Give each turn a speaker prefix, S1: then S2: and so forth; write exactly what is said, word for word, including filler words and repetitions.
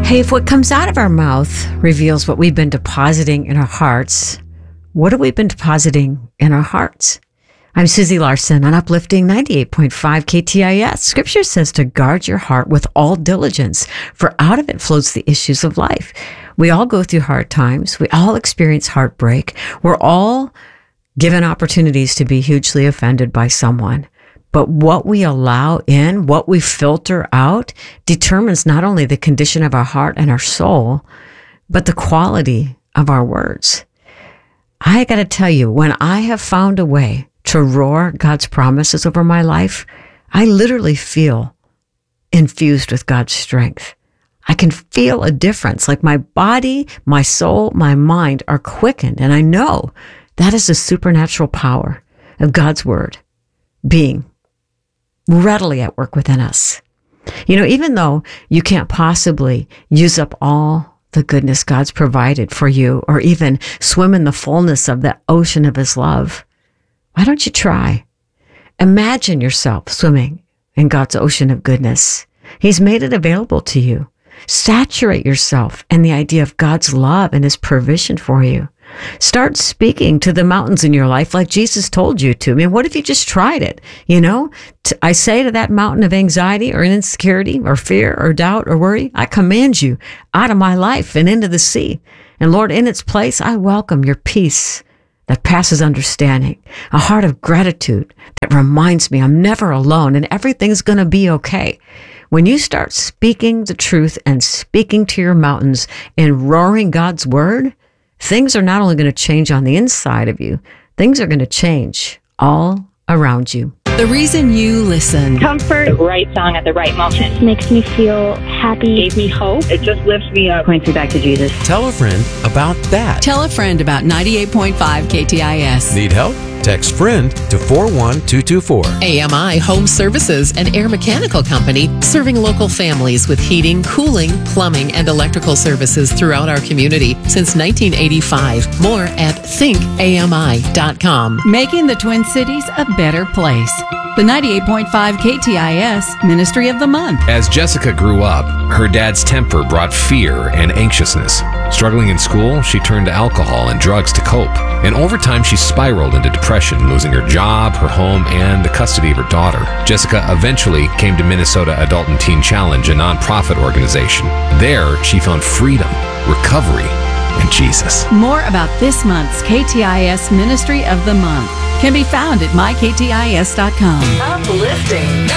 S1: Hey, if what comes out of our mouth reveals what we've been depositing in our hearts, what have we been depositing in our hearts? I'm Susie Larson on Uplifting ninety-eight point five K T I S. Scripture says to guard your heart with all diligence, for out of it flows the issues of life. We all go through hard times. We all experience heartbreak. We're all given opportunities to be hugely offended by someone. But what we allow in, what we filter out, determines not only the condition of our heart and our soul, but the quality of our words. I got to tell you, when I have found a way to roar God's promises over my life, I literally feel infused with God's strength. I can feel a difference, like my body, my soul, my mind are quickened. And I know that is the supernatural power of God's word being readily at work within us. You know, even though you can't possibly use up all the goodness God's provided for you, or even swim in the fullness of the ocean of his love, why don't you try? Imagine yourself swimming in God's ocean of goodness. He's made it available to you. Saturate yourself in the idea of God's love and his provision for you. Start speaking to the mountains in your life like Jesus told you to. I mean, what if you just tried it? You know, T- I say to that mountain of anxiety or insecurity or fear or doubt or worry, I command you out of my life and into the sea. And Lord, in its place, I welcome your peace that passes understanding, a heart of gratitude that reminds me I'm never alone and everything's going to be okay. When you start speaking the truth and speaking to your mountains and roaring God's word, things are not only going to change on the inside of you, things are going to change all around you.
S2: The reason you listen.
S3: Comfort, the right song at the right moment.
S4: Makes me feel happy.
S3: Gave me hope. It just lifts me up. Points me back to Jesus.
S5: Tell a friend about that.
S2: Tell a friend about ninety-eight point five K T I S.
S5: Need help? Text FRIEND to four one two two four.
S2: A M I Home Services and Air Mechanical Company, serving local families with heating, cooling, plumbing, and electrical services throughout our community since nineteen eighty-five. More at think A M I dot com. Making the Twin Cities a better place. The ninety-eight point five K T I S Ministry of the Month.
S6: As Jessica grew up, her dad's temper brought fear and anxiousness. Struggling in school, she turned to alcohol and drugs to cope. And over time, she spiraled into depression, losing her job, her home, and the custody of her daughter. Jessica eventually came to Minnesota Adult and Teen Challenge, a nonprofit organization. There, she found freedom, recovery, and Jesus.
S2: More about this month's K T I S Ministry of the Month can be found at my K T I S dot com.
S7: Uplifting